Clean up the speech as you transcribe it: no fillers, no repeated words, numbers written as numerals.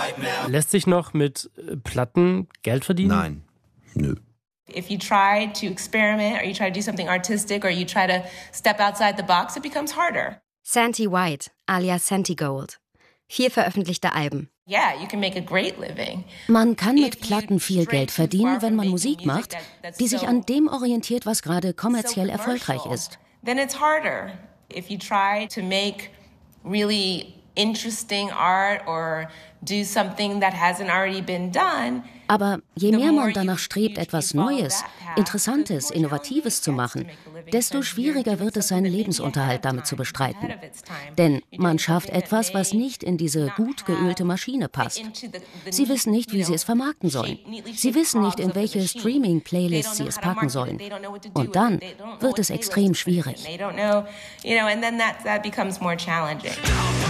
Lässt sich noch mit Platten Geld verdienen? Nein, nö. If you try to experiment or you try to do something artistic or you try to step outside the box, it becomes harder. Santi White, alias Santi Gold. 4 veröffentlichte Alben. Yeah, you can make a great living. Man kann mit Platten viel Geld verdienen, wenn man Musik macht, die sich an dem orientiert, was gerade kommerziell erfolgreich ist. Then it's harder. If you try to make really interesting art or do something that hasn't already been done. Aber je mehr man danach strebt, etwas Neues, Interessantes, Innovatives zu machen, desto schwieriger wird es, seinen Lebensunterhalt damit zu bestreiten. Denn man schafft etwas, was nicht in diese gut geölte Maschine passt. Sie wissen nicht, wie sie es vermarkten sollen. Sie wissen nicht, in welche Streaming-Playlists sie es packen sollen. Und dann wird es extrem schwierig.